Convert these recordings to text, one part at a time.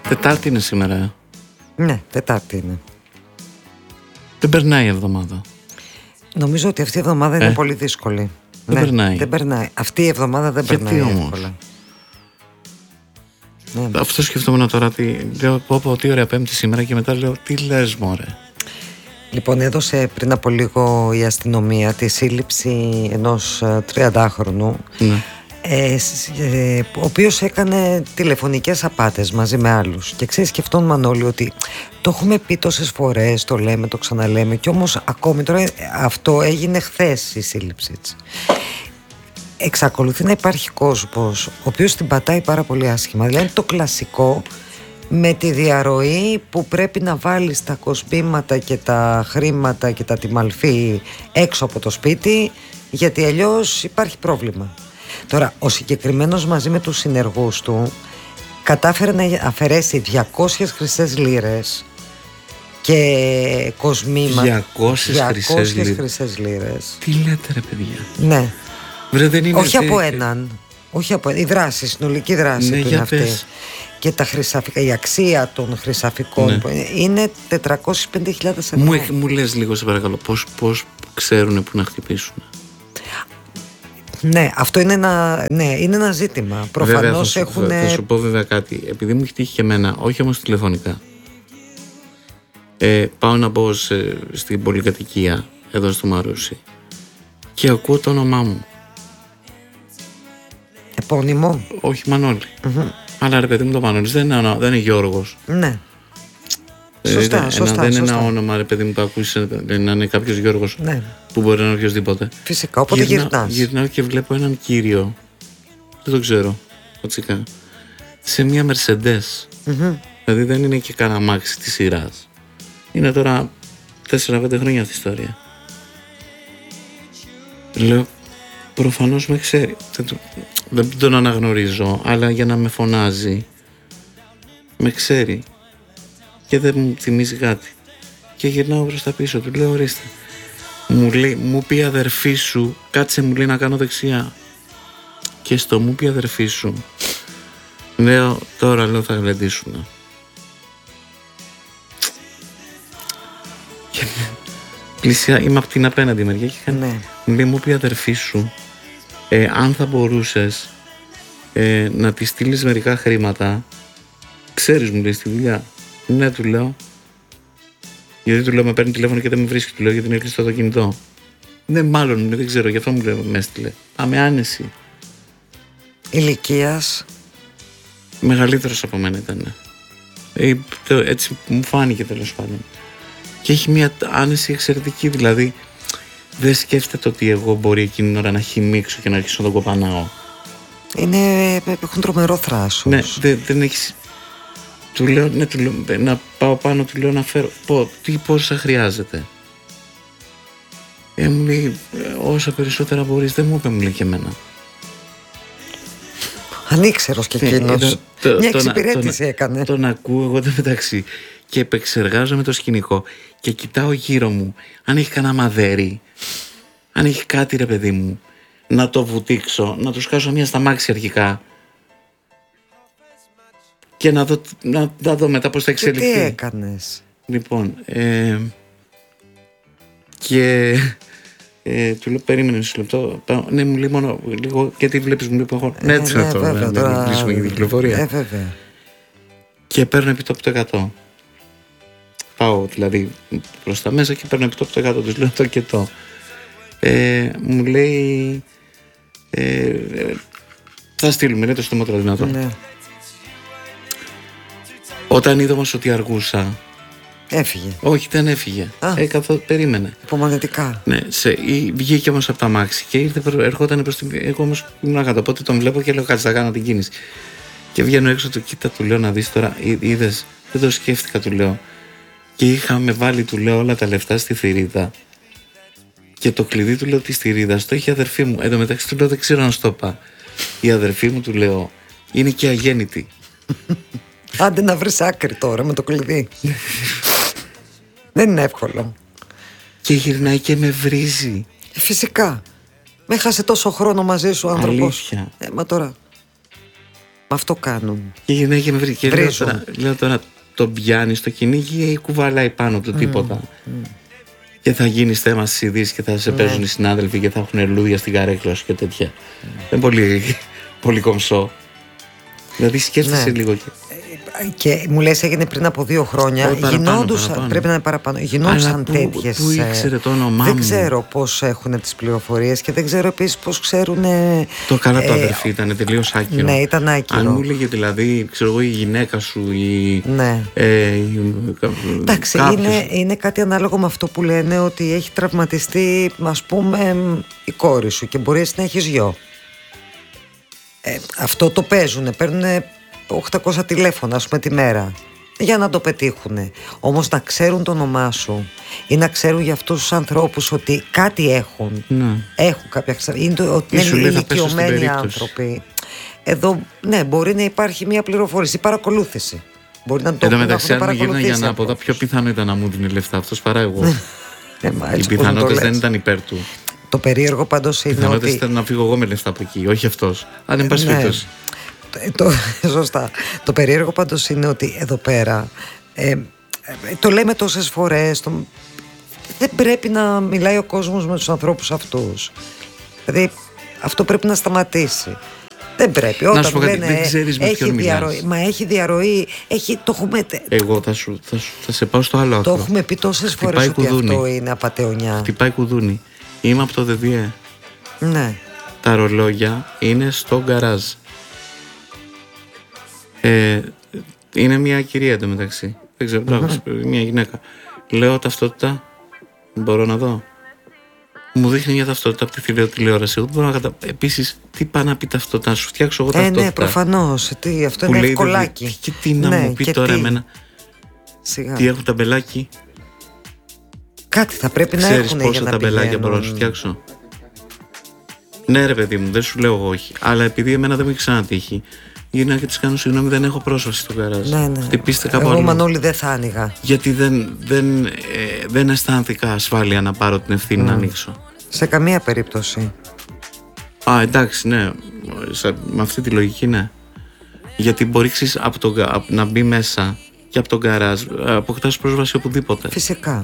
Τετάρτη είναι σήμερα. Ναι, Τετάρτη είναι. Δεν περνάει η εβδομάδα. Νομίζω ότι αυτή η εβδομάδα είναι πολύ δύσκολη. Δεν περνάει. Αυτή η εβδομάδα δεν περνάει εύκολα. Ναι. Αυτό σκεφτόμουν τώρα. Λέω πω τι ωραία Πέμπτη σήμερα και μετά λέω τι λες μωρέ. Λοιπόν, έδωσε πριν από λίγο η αστυνομία τη σύλληψη ενός 30χρονου, ναι. Ο οποίος έκανε τηλεφωνικές απάτες μαζί με άλλους. Και ξέρεις, σκεφτόμουν όλοι ότι το έχουμε πει τόσες φορές, το λέμε, το ξαναλέμε, και όμως ακόμη τώρα αυτό έγινε χθες η σύλληψη της. Εξακολουθεί να υπάρχει κόσμος ο οποίος την πατάει πάρα πολύ άσχημα. Δηλαδή το κλασικό με τη διαρροή που πρέπει να βάλεις τα κοσμήματα και τα χρήματα και τα τιμαλφή έξω από το σπίτι, γιατί αλλιώς υπάρχει πρόβλημα. Τώρα ο συγκεκριμένος μαζί με τους συνεργούς του κατάφερε να αφαιρέσει 200 χρυσές λίρες και κοσμήματα. 200 χρυσές λίρες. Τι λέτε ρε παιδιά? Ναι. Βρε, δεν είναι όχι από έναν. Όχι από η δράση, η συνολική δράση του είναι αυτή. Πες. Και τα χρυσαφικά, η αξία των χρυσαφικών είναι 405.000 ευρώ. Μου λες λίγο σε παρακαλώ πώς ξέρουν που να χτυπήσουν? Ναι, αυτό είναι ένα ζήτημα. Προφανώς έχουν. Θα σου πω βέβαια κάτι. Επειδή μου έχει τύχει και εμένα, όχι όμως τηλεφωνικά. Πάω να μπω στην πολυκατοικία εδώ στο Μαρούσι και ακούω το όνομά μου. Επώνυμο? Όχι, Μανώλη. Αλλά ρε παιδί μου, το Μανώλης δεν είναι Γιώργος. Ναι. Σωστά. Δεν είναι ένα όνομα ρε παιδί μου που ακούσει να είναι κάποιος Γιώργος, που μπορεί να είναι οποιοσδήποτε. Φυσικά, οπότε γυρνάω και βλέπω έναν κύριο, δεν το ξέρω, οτσικά, σε μια Mercedes. Δηλαδή δεν είναι και κανένα αμάξι της σειράς. Είναι τώρα 4-5 χρόνια αυτή η ιστορία. Λέω, προφανώς με ξέρει. Δεν τον αναγνωρίζω, αλλά για να με φωνάζει με ξέρει και δεν μου θυμίζει κάτι. Και γυρνάω προς τα πίσω, του λέω ορίστε. Μου πει αδερφή σου, κάτσε μου λέει να κάνω δεξιά. Και στο μου πει αδερφή σου, λέω τώρα λέω θα γλεντήσουμε. Και πλησιά, είμαι από την απέναντι μεριά και μου λέει μου πει αδερφή σου, αν θα μπορούσες να τη στείλεις μερικά χρήματα, ξέρεις μου λέει στη δουλειά. Ναι, του λέω. Γιατί του λέω με παίρνει τηλέφωνο και δεν με βρίσκει, του λέω γιατί είναι κλειστό το κινητό. Ναι, μάλλον δεν ξέρω, γι' αυτό μου λέει με έστειλε. Με άνεση. Ηλικίας? Μεγαλύτερος από μένα ήταν. Έτσι μου φάνηκε τέλος πάντων. Και έχει μια άνεση εξαιρετική, δηλαδή δεν σκέφτεται ότι εγώ μπορεί εκείνη την ώρα να χυμίξω και να αρχίσω να τον κοπανάω. Έχουν τρομερό θράσος. Ναι, δεν έχει. Του λέω, να πάω πάνω, του λέω να φέρω. Πόσα χρειάζεται? Μου λέει, όσα περισσότερα μπορείς. Δεν μου είπε, μου λέει και εμένα. Ανήξερος και εκείνος. Μια εξυπηρέτηση έκανε. Τον ακούω εγώ το μεταξύ και επεξεργάζομαι το σκηνικό και κοιτάω γύρω μου αν έχει κανένα μαδέρι, αν έχει κάτι ρε παιδί μου, να το βουτήξω, να του σκάσω μια στα μάξι αρχικά και να δω μετά πώς θα εξελιχθεί. Και τι έκανες? Λοιπόν, και του λέω περίμενε μισό λεπτό. Ναι, μου λέει μόνο λίγο γιατί βλέπεις, μου λέει που έχω. Ναι, έτσι να το κλείσουμε για την κυκλοφορία. Βέβαια. Και παίρνω επί το 100%. Πάω δηλαδή προς τα μέσα και παίρνω επί το 100%. Τους λέω το και το. Μου λέει θα στείλουμε, είναι το στομότερο δυνατό. Ναι. Όταν είδα όμως ότι αργούσα, έφυγε. Όχι, δεν έφυγε. Περίμενε. Υπομονετικά. Ναι, βγήκε όμως από τα μάξι και ερχόταν προς την. Εγώ όμως ήμουν κάτω. Οπότε τον βλέπω και λέω κάτσε να κάνω την κίνηση. Και βγαίνω έξω, του κοίτα, του λέω να δεις τώρα. Είδες, δεν το σκέφτηκα, του λέω. Και είχαμε βάλει, του λέω, όλα τα λεφτά στη θηρίδα. Και το κλειδί, του λέω, τη θηρίδα το είχε η αδερφή μου. Εν τω μεταξύ, του λέω, δεν ξέρω να σου το είπα. Η αδερφή μου, του λέω, είναι και αγέννητη. Άντε να βρεις άκρη τώρα με το κλειδί. Δεν είναι εύκολο. Και γυρνάει και με βρίζει. Φυσικά. Με χάσε τόσο χρόνο μαζί σου ο άνθρωπος. Αλήθεια. Μα τώρα. Αυτό κάνουν. Και η γυναίκα με βρει και λέω τώρα τον πιάνει στο κυνήγι ή κουβαλάει πάνω από το τίποτα. Και θα γίνει θέμα στις ειδήσεις και θα σε παίζουν οι συνάδελφοι και θα έχουν λούδια στην καρέκλα σου και τέτοια. Είναι πολύ κομψό. Δηλαδή σκέφτεσαι λίγο. Και μου λες έγινε πριν από 2 χρόνια. Γινόντουσαν, πρέπει να είναι παραπάνω. Γινόντουσαν τέτοιες. Πού ήξερε το όνομά δεν μου. ξέρω πώς έχουν τις πληροφορίες και δεν ξέρω επίσης πώς ξέρουν. Το καλά το αδερφή ήταν τελείως άκυρο. Ναι, ήταν άκυρο. Αν μου έλεγε δηλαδή, ξέρω εγώ, η γυναίκα σου ή. Ναι. Εντάξει, είναι κάτι ανάλογο με αυτό που λένε ότι έχει τραυματιστεί, ας πούμε, η κόρη σου και μπορείς να έχεις γιο. Αυτό το παίζουν, παίρνουν 800 τηλέφωνα, ας πούμε, τη μέρα για να το πετύχουν. Όμως να ξέρουν το όνομά σου ή να ξέρουν για αυτούς τους ανθρώπους ότι κάτι έχουν. Έχουν κάποια ότι είναι ηλικιωμένοι άνθρωποι. Εδώ, ναι, μπορεί να υπάρχει μια πληροφόρηση, παρακολούθηση. Μπορεί να το έχουν μεταξύ, αν γίνανε για ανάποδα, πιο πιθανό ήταν να μου δίνει λεφτά αυτός παρά εγώ. Οι πιθανότητες δεν ήταν υπέρ του. Το περίεργο πάντως είναι ότι ήταν να φύγω εγώ με λεφτά από εκεί, όχι αυτός. Αν δεν πας φύγει. Σωστά. Το περίεργο πάντως είναι ότι εδώ πέρα το λέμε τόσες φορές, δεν πρέπει να μιλάει ο κόσμος με τους ανθρώπους αυτούς. Δηλαδή αυτό πρέπει να σταματήσει. Δεν πρέπει. Όταν λένε έχει διαρροή, μα έχει διαρροή, το έχουμε. Εγώ θα σε πάω στο άλλο άκρο. Το έχουμε πει τόσες φορές ότι αυτό είναι απατεωνιά. Χτυπάει κουδούνι. Είμαι από το ΔΔΕ. Ναι. Τα ρολόγια είναι στο γκαράζ. Είναι μια κυρία εντωμεταξύ. Δεν ξέρω, μια γυναίκα. Λέω ταυτότητα, μπορώ να δω. Μου δείχνει μια ταυτότητα από τη τηλεόραση. Εγώ δεν μπορώ να καταλάβω. Επίσης, τι πάει να πει ταυτότητα, να σου φτιάξω εγώ ταυτότητα. Ναι, προφανώς. Αυτό είναι ευκολάκι. Και τι να μου πει τώρα εμένα. Σιγά. Τι έχουν ταμπελάκι. Κάτι θα πρέπει να έχουν. Ξέρεις πόσα ταμπελάκια μπορώ να σου φτιάξω. Ναι, ρε παιδί μου, δεν σου λέω εγώ όχι. Αλλά επειδή εμένα δεν μου έχει ξανατύχει, γυρνάω και της κάνω συγγνώμη, δεν έχω πρόσβαση στο γκαράζ. Ναι. Χτυπήστε κάπου εγώ αλλού. Μανώλη δεν θα άνοιγα. Γιατί δεν αισθάνθηκα ασφάλεια να πάρω την ευθύνη να ανοίξω. Σε καμία περίπτωση. Εντάξει, ναι. Με αυτή τη λογική, ναι. Γιατί μπορεί να μπει μέσα και από τον γκαράζ, αποκτάς πρόσβαση οπουδήποτε. Φυσικά.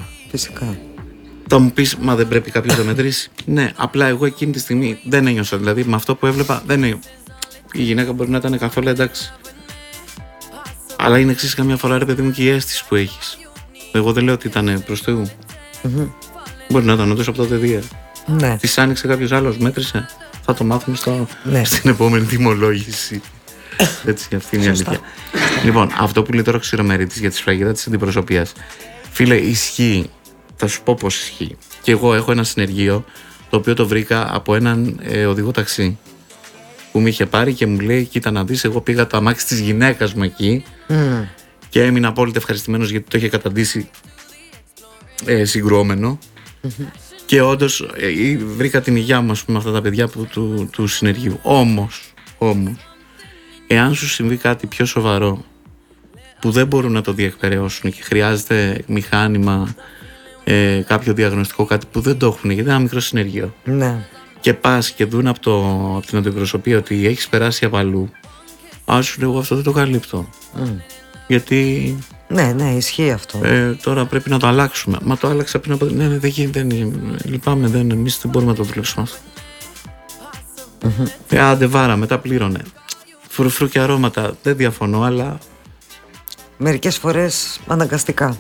Θα μου πεις, μα δεν πρέπει κάποιος να μετρήσει. Ναι, απλά εγώ εκείνη τη στιγμή δεν ένιωσα. Δηλαδή με αυτό που έβλεπα δεν ένιωσα. Η γυναίκα μπορεί να ήταν καθόλου εντάξει. Αλλά είναι εξής καμιά φορά, ρε παιδί μου, και η αίσθηση που έχεις. Εγώ δεν λέω ότι ήταν προς Θεού. Μπορεί να ήταν όντως από το ΔΔΕ. Ναι. Της άνοιξε κάποιος άλλος, μέτρησε. Θα το μάθουμε στην επόμενη τιμολόγηση. Έτσι, αυτή είναι η αλήθεια. Λοιπόν, αυτό που λέει τώρα ο Ξηρομερίτης για τη σφραγίδα της αντιπροσωπείας. Φίλε, ισχύει. Θα σου πω πως ισχύει. Και εγώ έχω ένα συνεργείο το οποίο το βρήκα από έναν οδηγό ταξί που με είχε πάρει και μου λέει: κοίτα να δεις, εγώ πήγα το αμάξι της γυναίκας μου εκεί και έμεινα απόλυτα ευχαριστημένος γιατί το είχε καταντήσει συγκρουόμενο. Και όντως βρήκα την υγειά μου, ας πούμε, αυτά τα παιδιά του συνεργείου. Όμως, εάν σου συμβεί κάτι πιο σοβαρό που δεν μπορούν να το διεκπεραιώσουν και χρειάζεται μηχάνημα, κάποιο διαγνωστικό, κάτι που δεν το έχουν, γιατί είναι ένα μικρό συνεργείο. Ναι. Και πας και δουν από την αντιπροσωπεία ότι έχεις περάσει από αλλού, σου λέω, εγώ αυτό δεν το καλύπτω. Γιατί. Ναι, ισχύει αυτό. Τώρα πρέπει να το αλλάξουμε. Μα το άλλαξα πριν από. Ναι, δεν γίνεται. Λυπάμαι, εμείς δεν μπορούμε να το δουλέψουμε αυτό. Άντε βάρα, μετά πλήρωνε. Φρουφρού και αρώματα, δεν διαφωνώ, αλλά. Μερικές φορές αναγκαστικά.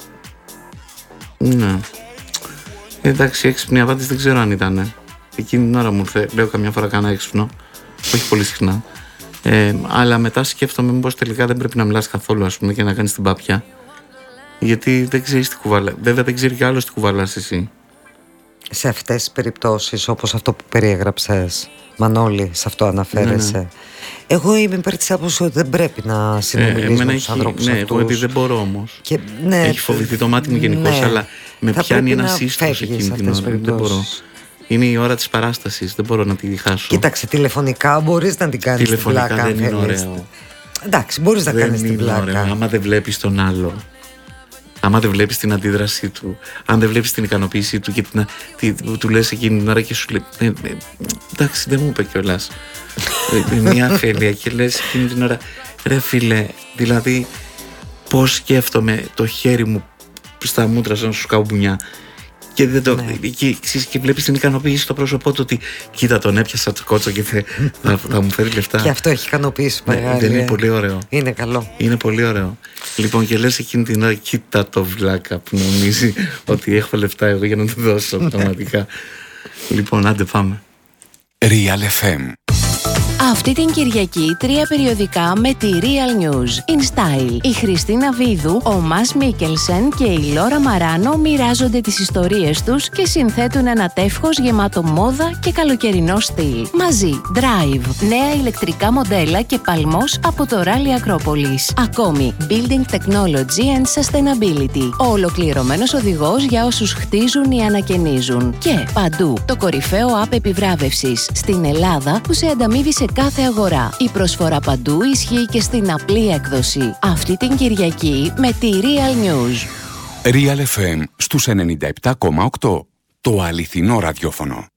Ναι. Εντάξει, έξυπνη απάντηση δεν ξέρω αν ήταν. Εκείνη την ώρα μου ήρθε, λέω καμιά φορά κάνα έξυπνο. Όχι πολύ συχνά. Αλλά μετά σκέφτομαι μήπως τελικά δεν πρέπει να μιλάς καθόλου, ας πούμε, και να κάνεις την πάπια. Γιατί δεν ξέρεις τι κουβαλά. Βέβαια δεν ξέρει κι άλλος τι κουβαλάς εσύ. Σε αυτές τις περιπτώσεις, όπως αυτό που περιέγραψες, Μανώλη, σε αυτό αναφέρεσαι. Ναι. Εγώ είμαι υπέρ της άποψης ότι δεν πρέπει να συνομιλείς με τους ανθρώπους αυτούς. Εγώ επειδή δεν μπορώ όμως. Έχει φοβηθεί το μάτι μου γενικώς, αλλά με πιάνει ένα σύστος εκείνη την ώρα. Δεν μπορώ. Είναι η ώρα της παράστασης, δεν μπορώ να τη χάσω. Κοίταξε, τηλεφωνικά μπορείς να την κάνεις την πλάκα. Τηλεφωνικά δεν είναι ωραίο. Εντάξει, μπορείς να κάνεις την πλάκα. Ωραίο. Άμα δεν βλέπεις τον άλλο, άμα δεν βλέπεις την αντίδρασή του, αν δεν βλέπεις την ικανοποίησή του και του λες εκείνη την ώρα και σου λέει εντάξει, δεν μου είπε κιόλας. Μια αφέλεια και λες εκείνη την ώρα, ρε φίλε, δηλαδή πώς σκέφτομαι το χέρι μου στα μούτρα σαν σου καμπουνιά και, δεν το, και βλέπεις την ικανοποίηση στο πρόσωπό του ότι κοίτα τον έπιασα το κότσο και θα μου φέρει λεφτά. Και αυτό έχει ικανοποίηση μεγάλη. Δεν είναι πολύ ωραίο? Είναι καλό. Είναι πολύ ωραίο. Λοιπόν, και λες εκείνη την ώρα, κοίτα το βλάκα που νομίζει ότι έχω λεφτά εγώ για να του δώσω πραγματικά. Λοιπόν, άντε πάμε. Real FM. Αυτή την Κυριακή 3 περιοδικά με τη Real News. In Style. Η Χριστίνα Βίδου, ο Μας Μίκελσεν και η Λόρα Μαράνο μοιράζονται τις ιστορίες τους και συνθέτουν ένα τεύχος γεμάτο μόδα και καλοκαιρινό στυλ. Μαζί, Drive, νέα ηλεκτρικά μοντέλα και παλμός από το Rally Acropolis. Ακόμη, Building Technology and Sustainability. Ο ολοκληρωμένος οδηγός για όσους χτίζουν ή ανακαινίζουν. Και παντού, το κορυφαίο app επιβράβευσης στην Ελλάδα που σε ανταμείβει σε κάθε αγορά. Η προσφορά παντού ισχύει και στην απλή έκδοση. Αυτή την Κυριακή με τη Real News. Real FM στους 97,8. Το αληθινό ραδιόφωνο.